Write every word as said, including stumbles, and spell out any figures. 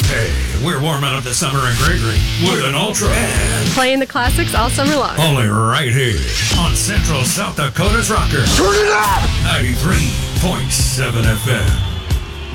Hey, we're warming up the summer in Gregory with an Ultra. And playing the classics all summer long. only right here on Central South Dakota's Rocker. Turn it up! ninety-three point seven F M.